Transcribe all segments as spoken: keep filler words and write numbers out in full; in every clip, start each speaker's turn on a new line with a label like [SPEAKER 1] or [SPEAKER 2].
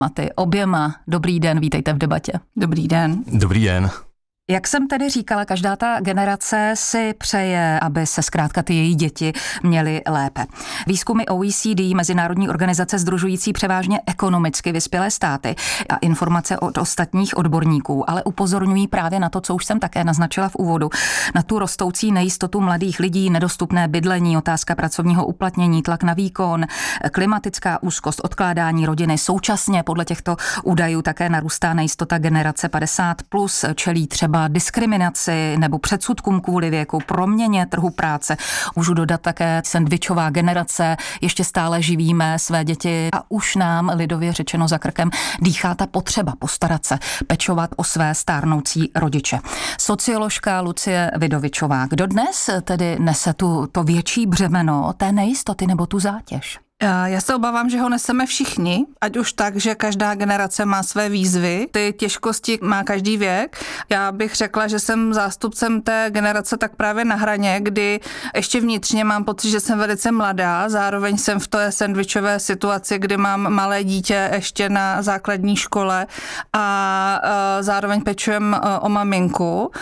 [SPEAKER 1] Maty, oběma dobrý den, vítejte v debatě.
[SPEAKER 2] Dobrý den.
[SPEAKER 3] Dobrý den.
[SPEAKER 1] Jak jsem tedy říkala, každá ta generace si přeje, aby se zkrátka ty její děti měly lépe. Výzkumy O E C D, mezinárodní organizace sdružující převážně ekonomicky vyspělé státy a informace od ostatních odborníků, ale upozorňují právě na to, co už jsem také naznačila v úvodu, na tu rostoucí nejistotu mladých lidí, nedostupné bydlení, otázka pracovního uplatnění, tlak na výkon, klimatická úzkost, odkládání rodiny. Současně podle těchto údajů také narůstá nejistota generace padesát plus, čelí třeba diskriminaci nebo předsudkům kvůli věku, proměně trhu práce. Můžu dodat také sendvičová generace, ještě stále živíme své děti a už nám, lidově řečeno za krkem, dýchá ta potřeba postarat se, pečovat o své stárnoucí rodiče. Socioložka Lucie Vidovičová, kdo dnes tedy nese tu, to větší břemeno té nejistoty nebo tu zátěž?
[SPEAKER 2] Já se obávám, že ho neseme všichni, ať už tak, že každá generace má své výzvy, ty těžkosti má každý věk. Já bych řekla, že jsem zástupcem té generace tak právě na hraně, kdy ještě vnitřně mám pocit, že jsem velice mladá, zároveň jsem v té sendvičové situaci, kdy mám malé dítě ještě na základní škole a zároveň pečujem o maminku.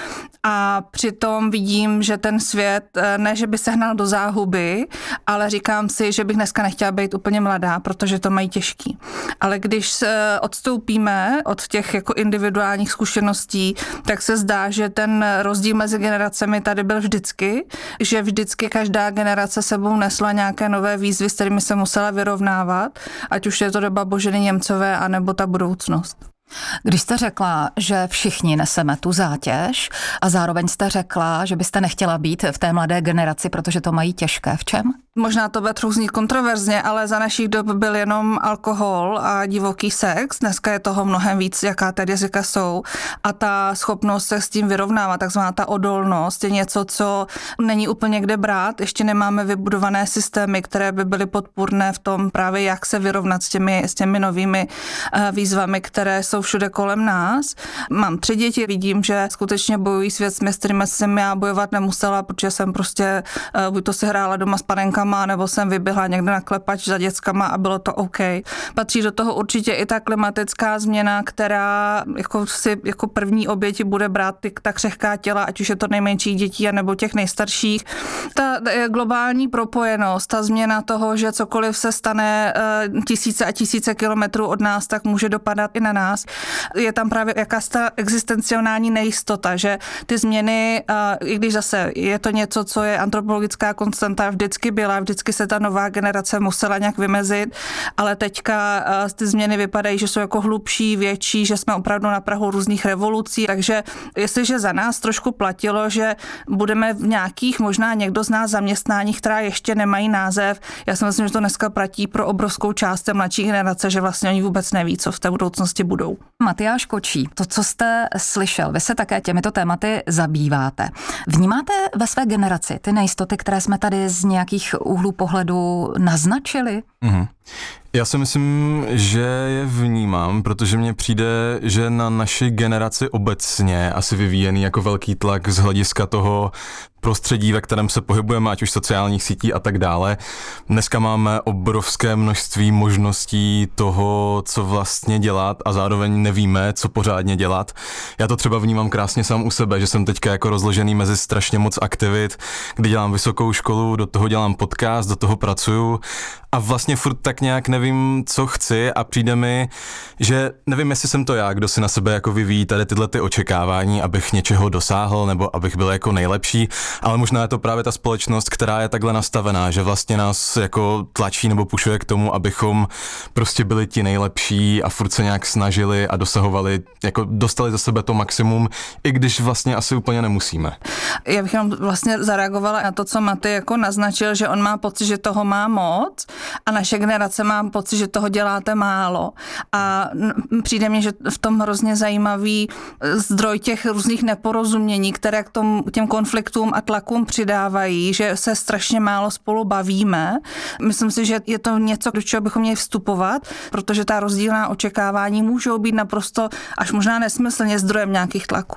[SPEAKER 2] A přitom vidím, že ten svět, ne, že by se hnal do záhuby, ale říkám si, že bych dneska nechtěla být úplně mladá, protože to mají těžký. Ale když se odstoupíme od těch jako individuálních zkušeností, tak se zdá, že ten rozdíl mezi generacemi tady byl vždycky, že vždycky každá generace sebou nesla nějaké nové výzvy, s kterými se musela vyrovnávat, ať už je to doba Boženy Němcové, anebo ta budoucnost.
[SPEAKER 1] Když jste řekla, že všichni neseme tu zátěž a zároveň jste řekla, že byste nechtěla být v té mladé generaci, protože to mají těžké, v čem?
[SPEAKER 2] Možná to bude trochu znít kontroverzně, ale za našich dob byl jenom alkohol a divoký sex. Dneska je toho mnohem víc, jaká ty rizika jsou. A ta schopnost se s tím vyrovnávat, takzvaná ta odolnost, je něco, co není úplně kde brát. Ještě nemáme vybudované systémy, které by byly podpůrné v tom právě, jak se vyrovnat s těmi, s těmi novými výzvami, které jsou všude kolem nás. Mám tři děti, vidím, že skutečně bojují s věcmi, s kterými jsem já bojovat nemusela, protože jsem prostě buď to si hrála doma s panenkama, nebo jsem vyběhla někde na klepač za dětskama a bylo to OK. Patří do toho určitě i ta klimatická změna, která jako si jako první oběti bude brát ty, ta křehká těla, ať už je to nejmenších dětí, nebo těch nejstarších. Ta globální propojenost, ta změna toho, že cokoliv se stane tisíce a tisíce kilometrů od nás, tak může dopadat i na nás. Je tam právě jakási ta existenciální nejistota, že ty změny, i když zase je to něco, co je antropologická konstanta, vždycky byla, vždycky se ta nová generace musela nějak vymezit, ale teďka ty změny vypadají, že jsou jako hlubší, větší, že jsme opravdu na prahu různých revolucí, takže jestliže za nás trošku platilo, že budeme v nějakých, možná někdo z nás zaměstnáních, která ještě nemají název, já si myslím, že to dneska platí pro obrovskou část té mladší generace, že vlastně oni vůbec neví, co v té budoucnosti budou.
[SPEAKER 1] Matyáš Kočí, to, co jste slyšel, vy se také těmito tématy zabýváte. Vnímáte ve své generaci ty nejistoty, které jsme tady z nějakých úhlů pohledu naznačili?
[SPEAKER 3] Mhm. Já si myslím, že je vnímám, protože mně přijde, že na naši generaci obecně asi vyvíjený jako velký tlak z hlediska toho prostředí, ve kterém se pohybujeme, ať už sociálních sítí a tak dále. Dneska máme obrovské množství možností toho, co vlastně dělat a zároveň nevíme, co pořádně dělat. Já to třeba vnímám krásně sám u sebe, že jsem teďka jako rozložený mezi strašně moc aktivit, kdy dělám vysokou školu, do toho dělám podcast, do toho pracuju a vlastně furt tak nějak nevím, co chci a přijde mi, že nevím, jestli jsem to já, kdo si na sebe jako vyvíjí tady tyhle ty očekávání, abych něčeho dosáhl nebo abych byl jako nejlepší, ale možná je to právě ta společnost, která je takhle nastavená, že vlastně nás jako tlačí nebo pušuje k tomu, abychom prostě byli ti nejlepší a furt se nějak snažili a dosahovali, jako dostali za sebe to maximum, i když vlastně asi úplně nemusíme.
[SPEAKER 2] Já bych jenom vlastně zareagovala na to, co Maty jako naznačil, že on má pocit, že toho má moc a naše generace má pocit, že toho děláte málo. A přijde mně, že v tom hrozně zajímavý zdroj těch různých neporozumění, které k tom, těm konfliktům a tlakům přidávají, že se strašně málo spolu bavíme. Myslím si, že je to něco, do čeho bychom měli vstupovat, protože ta rozdílná očekávání můžou být naprosto až možná nesmyslně zdrojem nějakých tlaků.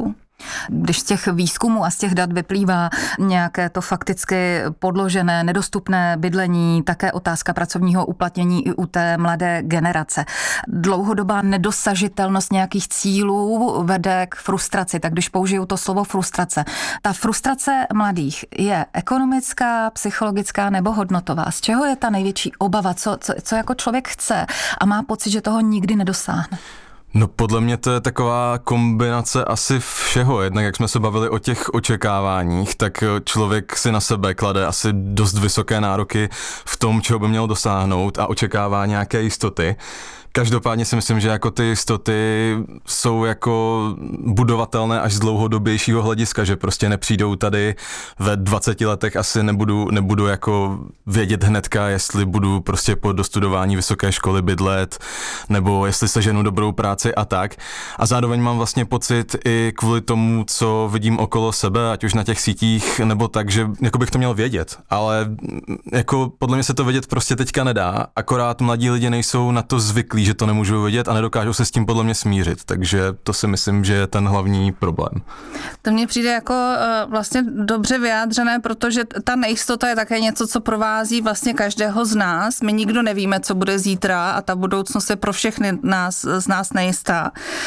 [SPEAKER 1] Když z těch výzkumů a z těch dat vyplývá nějaké to fakticky podložené, nedostupné bydlení, také otázka pracovního uplatnění i u té mladé generace. Dlouhodobá nedosažitelnost nějakých cílů vede k frustraci. Tak když použiju to slovo frustrace. Ta frustrace mladých je ekonomická, psychologická nebo hodnotová? Z čeho je ta největší obava? Co, co, co jako člověk chce a má pocit, že toho nikdy nedosáhne?
[SPEAKER 3] No podle mě to je taková kombinace asi všeho. Jednak jak jsme se bavili o těch očekáváních, tak člověk si na sebe klade asi dost vysoké nároky v tom, čeho by měl dosáhnout a očekává nějaké jistoty. Každopádně si myslím, že jako ty jistoty jsou jako budovatelné až z dlouhodobějšího hlediska, že prostě nepřijdou tady ve dvaceti letech, asi nebudu, nebudu jako vědět hnedka, jestli budu prostě po dostudování vysoké školy bydlet, nebo jestli seženu dobrou práci a tak. A zároveň mám vlastně pocit i kvůli tomu, co vidím okolo sebe, ať už na těch sítích, nebo tak, že jako bych to měl vědět. Ale jako podle mě se to vědět prostě teďka nedá, akorát mladí lidi nejsou na to zvyklí, že to nemůžou vidět a nedokážou se s tím podle mě smířit, takže to si myslím, že je ten hlavní problém.
[SPEAKER 2] To mně přijde jako vlastně dobře vyjádřené, protože ta nejistota je také něco, co provází vlastně každého z nás. My nikdo nevíme, co bude zítra a ta budoucnost je pro všechny nás, z nás nejistá.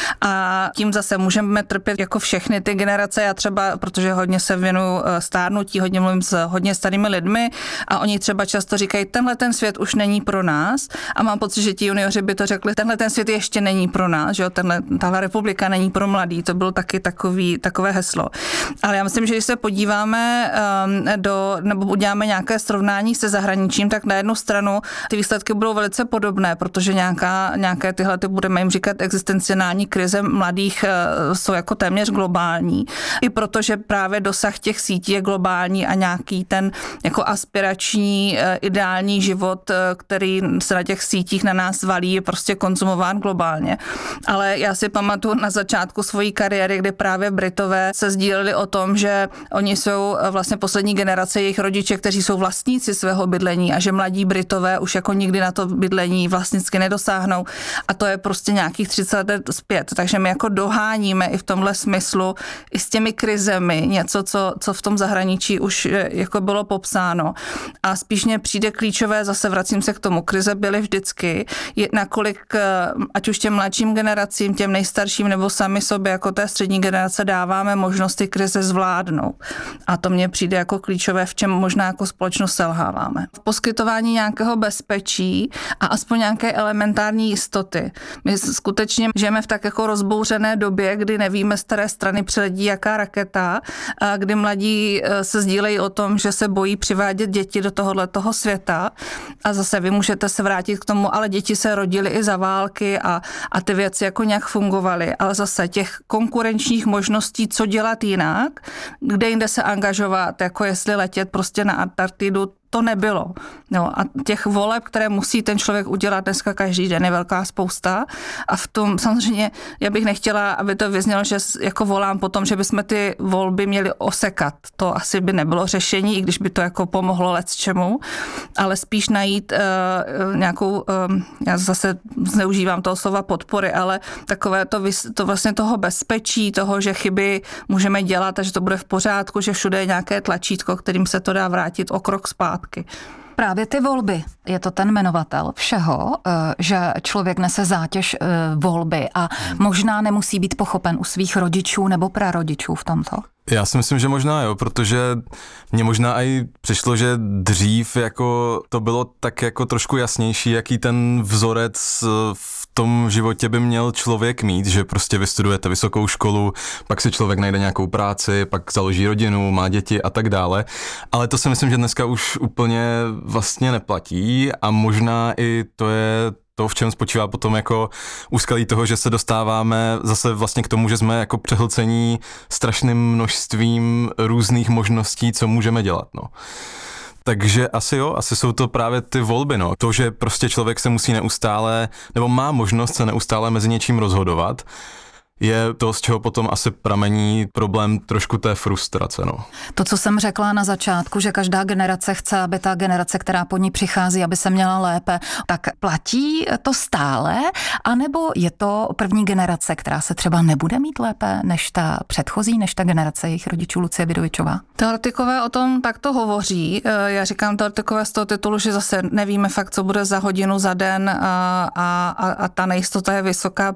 [SPEAKER 2] A tím zase můžeme trpět jako všechny ty generace. Já třeba, protože hodně se věnuju stárnutí, hodně mluvím s hodně starými lidmi a oni třeba často říkají, tenhle ten svět už není pro nás a mám pocit, že ti junioři by to řekli, tenhle ten svět ještě není pro nás, že jo, tenhle, tahle republika není pro mladý, to bylo taky takový, takové heslo. Ale já myslím, že když se podíváme um, do, nebo uděláme nějaké srovnání se zahraničím, tak na jednu stranu ty výsledky budou velice podobné, protože nějaká, nějaké tyhle, ty budeme jim říkat, existenciální krize mladých uh, jsou jako téměř globální. I protože právě dosah těch sítí je globální a nějaký ten jako aspirační, uh, ideální život, uh, který se na těch sítích na nás valí, je prostě konzumován globálně. Ale já si pamatuju na začátku své kariéry, kdy právě Britové se sdíleli o tom, že oni jsou vlastně poslední generace jejich rodiče, kteří jsou vlastníci svého bydlení a že mladí Britové už jako nikdy na to bydlení vlastnicky nedosáhnou. A to je prostě nějakých třicet let zpět. Takže my jako doháníme i v tomhle smyslu i s těmi krizemi něco, co, co v tom zahraničí už jako bylo popsáno. A spíš mě přijde klíčové, zase vracím se k tomu, krize byly vždycky, je nakolik ať už těm mladším generacím, těm nejstarším nebo sami sobě jako té střední generace dáváme možnost ty krize zvládnout. A to mně přijde jako klíčové, v čem možná jako společnost selháváme. V poskytování nějakého bezpečí a aspoň nějaké elementární jistoty. My skutečně žijeme v tak jako rozbouřené době, kdy nevíme, z které strany přiletí jaká raketa, a kdy mladí se sdílejí o tom, že se bojí přivádět děti do tohoto světa. A zase vy můžete se vrátit k tomu, ale děti se rodily i za války a, a ty věci jako nějak fungovaly. Ale zase těch konkurenčních možností, co dělat jinak, kde jinde se angažovat, jako jestli letět prostě na Antarktidu, to nebylo. No, a těch voleb, které musí ten člověk udělat dneska každý den, je velká spousta. A v tom samozřejmě já bych nechtěla, aby to vyznělo, že jako volám po tom, že bychom ty volby měli osekat. To asi by nebylo řešení, i když by to jako pomohlo lecčemu, ale spíš najít uh, nějakou, uh, já zase zneužívám toho slova podpory, ale takové to, to vlastně toho bezpečí, toho, že chyby můžeme dělat a že to bude v pořádku, že všude je nějaké tlačítko, kterým se to dá vrátit o krok zpátky.
[SPEAKER 1] Právě ty volby, je to ten jmenovatel všeho, že člověk nese zátěž volby a možná nemusí být pochopen u svých rodičů nebo prarodičů v tomto.
[SPEAKER 3] Já si myslím, že možná jo, protože mně možná i přišlo, že dřív jako to bylo tak jako trošku jasnější, jaký ten vzorec v tom životě by měl člověk mít, že prostě vystudujete vysokou školu, pak si člověk najde nějakou práci, pak založí rodinu, má děti a tak dále. Ale to si myslím, že dneska už úplně vlastně neplatí a možná i to je to, v čem spočívá potom jako úskalí toho, že se dostáváme zase vlastně k tomu, že jsme jako přehlcení strašným množstvím různých možností, co můžeme dělat, no. Takže asi jo, asi jsou to právě ty volby, no. To, že prostě člověk se musí neustále, nebo má možnost se neustále mezi něčím rozhodovat. je to, z čeho potom asi pramení problém trošku té frustrace. No.
[SPEAKER 1] To, co jsem řekla na začátku, že každá generace chce, aby ta generace, která po ní přichází, aby se měla lépe, tak platí to stále, anebo je to první generace, která se třeba nebude mít lépe než ta předchozí, než ta generace jejich rodičů Lucie Vidovičová?
[SPEAKER 2] Teoretikové o tom takto hovoří. Já říkám teoretikové z toho titulu, že zase nevíme fakt, co bude za hodinu, za den a, a, a ta nejistota je vysoká.